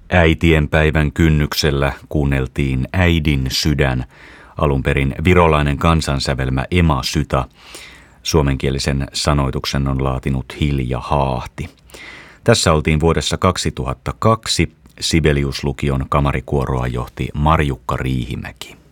Äitienpäivän kynnyksellä kuunneltiin Äidin sydän, alun perin virolainen kansansävelmä Ema Syta. Suomenkielisen sanoituksen on laatinut Hilja Haahti. Tässä oltiin vuodessa 2002. Sibelius-lukion kamarikuoroa johti Marjukka Riihimäki.